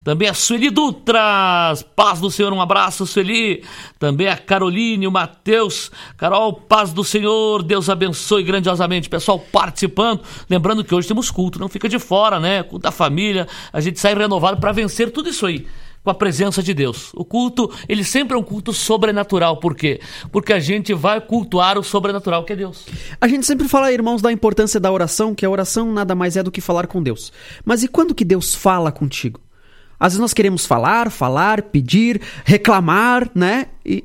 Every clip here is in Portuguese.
Também a Sueli Dutra, paz do Senhor, um abraço, Sueli. Também a Caroline, o Matheus. Carol, paz do Senhor, Deus abençoe grandiosamente. Pessoal participando, lembrando que hoje temos culto, não fica de fora, né? Culto da família, a gente sai renovado para vencer tudo isso aí, com a presença de Deus. O culto, ele sempre é um culto sobrenatural. Por quê? Porque a gente vai cultuar o sobrenatural, que é Deus. A gente sempre fala, irmãos, da importância da oração, que a oração nada mais é do que falar com Deus. Mas e quando que Deus fala contigo? Às vezes nós queremos falar, pedir, reclamar, né?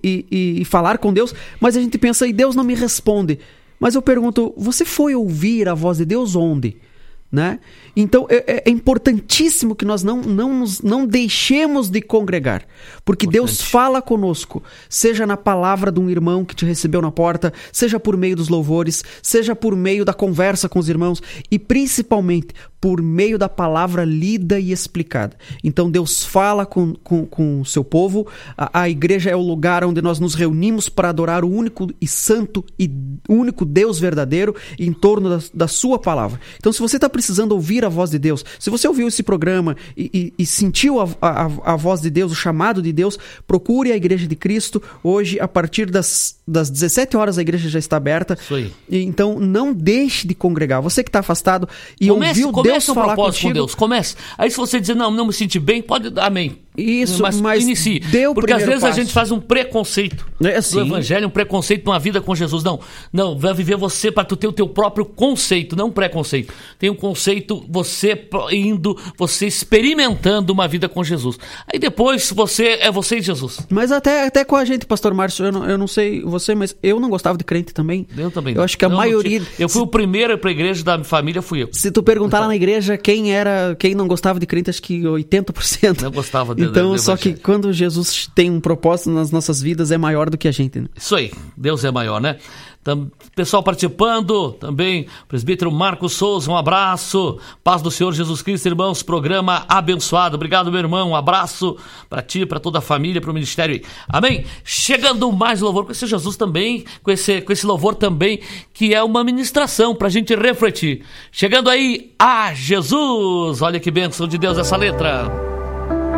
E falar com Deus, mas a gente pensa, e Deus não me responde. Mas eu pergunto, você foi ouvir a voz de Deus onde? Né? Então é importantíssimo que nós não deixemos de congregar, porque Deus fala conosco, seja na palavra de um irmão que te recebeu na porta, seja por meio dos louvores, seja por meio da conversa com os irmãos e principalmente por meio da palavra lida e explicada. Então Deus fala com o seu povo, a igreja é o lugar onde nós nos reunimos para adorar o único e santo e único Deus verdadeiro em torno da sua palavra. Então se você está precisando ouvir a voz de Deus, se você ouviu esse programa e sentiu a voz de Deus, o chamado de Deus, procure a Igreja de Cristo. Hoje, a partir das 17 horas, a igreja já está aberta. Isso aí. Então não deixe de congregar. Você que está afastado e ouviu Deus falar contigo, com Deus. Comece. Aí se você dizer, não me senti bem, pode dar amém. Isso, mas inicie. Porque às vezes a gente faz um preconceito do evangelho, um preconceito numa vida com Jesus. Não, vai viver você para tu ter o teu próprio conceito, não um preconceito. Tem um conceito, você indo, você experimentando uma vida com Jesus. Aí depois você e Jesus. Mas até com a gente, pastor Márcio, eu não sei você, mas eu não gostava de crente também. Eu também. Eu acho que a maioria... Eu fui o primeiro para a igreja da minha família, fui eu. Se tu perguntar lá na igreja quem não gostava de crente, acho que 80%. Não gostava de Então, só que quando Jesus tem um propósito nas nossas vidas, é maior do que a gente, né? Isso aí, Deus é maior, né? Pessoal participando, também presbítero Marcos Souza, um abraço, paz do Senhor Jesus Cristo, irmãos, programa abençoado, obrigado meu irmão, um abraço para ti, para toda a família, para o ministério aí, amém? Chegando mais louvor com esse Jesus também, com esse louvor também, que é uma ministração para a gente refletir, chegando aí a Jesus, olha que bênção de Deus essa letra.